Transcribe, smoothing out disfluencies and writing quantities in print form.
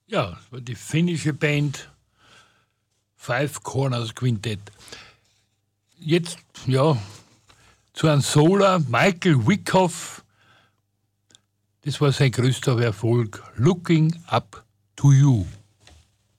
Ja, das war die finnische Band Five Corners Quintett. Jetzt, ja, zu einem Solar, Michael Wyckoff, das war sein größter Erfolg, Looking Up to You.